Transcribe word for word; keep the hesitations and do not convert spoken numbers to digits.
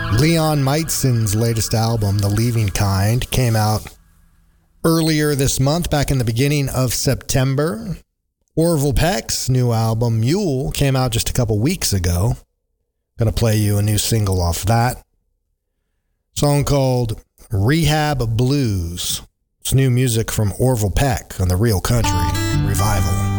Leon Meitzen's latest album, The Leaving Kind, came out earlier this month, back in the beginning of September. Orville Peck's new album, Mule, came out just a couple weeks ago. Gonna play you a new single off that. Song called Rehab Blues. It's new music from Orville Peck on the Real Country Revival.